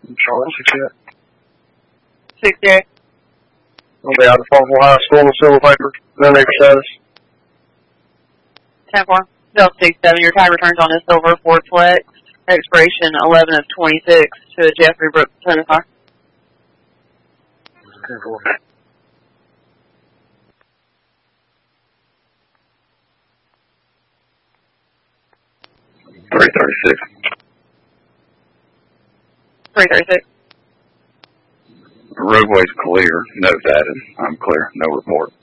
Charlotte, 68. 68. I'll be out of Faulkville High School in the silver paper. No neighbor status. 10-4. Delta 67, your time returns on this silver Ford Flex. Expiration 11 of 26 to a Jeffrey Brooks Tacoma car. 10-4. $336. 336. The roadway's clear. Note added. I'm clear. No report.